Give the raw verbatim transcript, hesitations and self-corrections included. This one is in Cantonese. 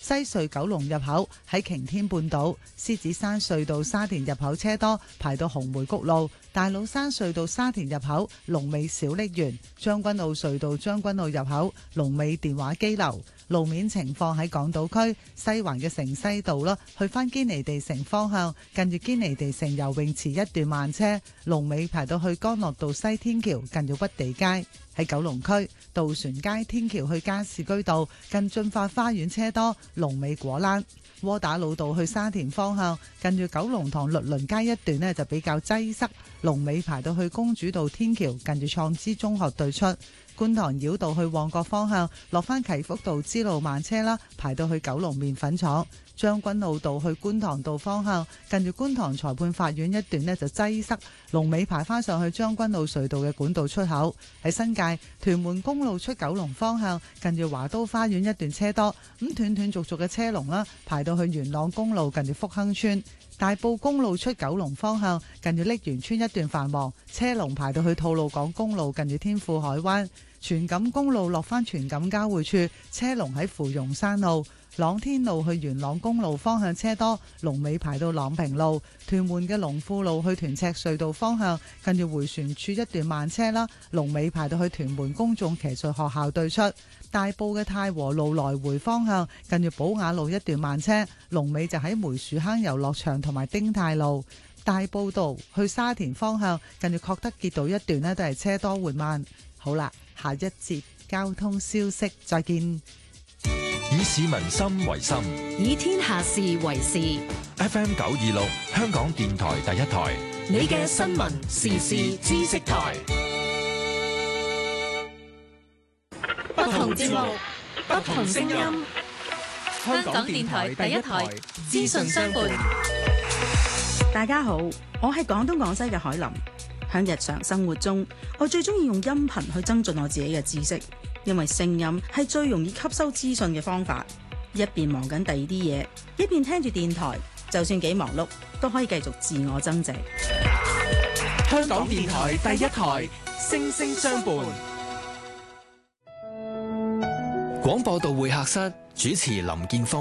西隧九龍入口喺擎天半島，獅子山隧道沙田入口車多，排到紅梅谷路；大老山隧道沙田入口龍尾小瀝源，將軍澳隧道將軍澳入口龍尾電話機樓。路面情況喺港島區西環嘅城西道啦，去返堅尼地城方向，近住堅尼地城游泳池一段慢車，龍尾排到去干諾道西天橋，近住屈地街。喺九龍區渡船街天橋去加士居道，近駿發花園車多，龍尾果欄。窩打老道去沙田方向，近住九龍塘律倫街一段呢就比較擠塞，龍尾排到去公主道天橋，近住創知中學對出。觀塘繞道去旺角方向，落返啟福道支路慢車啦，排到去九龍麵粉廠。將軍澳道去觀塘道方向，近住觀塘裁判法院一段呢就擠塞，龍尾排返上去將軍澳隧道嘅管道出口。喺新界屯門公路出九龍方向，近住華都花園一段車多，咁斷斷續續嘅車龍啦，排到去元朗公路近住福亨村。大埔公路出九龍方向，近住瀝源村一段繁忙，車龍排到去吐露港公路近住天富海灣。荃錦公路落返荃錦交匯處，車龍喺芙蓉山路。朗天路去元朗公路方向車多，龍尾排到朗平路。屯門嘅龍富路去屯赤隧道方向，近住迴旋處一段慢車啦，龍尾排到去屯門公眾騎術學校對出。大埔嘅太和路來回方向，近住寶雅路一段慢車，龍尾就喺梅樹坑遊樂場同埋丁太路。大埔道去沙田方向，近住確德傑道一段呢都係車多緩慢。好啦，下一節交通消息再見。 以市民心為心， 以天下事為事。 F M 九二六，香港電台第一台， 你嘅新聞時事知識台。不同節目，不同聲音。香港電台第一台，資訊相伴。 大家好，我係廣東廣西嘅海林。喺日常生活中，我最中意用音頻去增進我自己嘅知識，因為聲音係最容易吸收資訊嘅方法。一邊忙緊第二啲嘢，一邊聽住電台，就算幾忙碌，都可以繼續自我增值。 香港電台第一台，聲聲相伴。 廣播道會客室主持林建峰。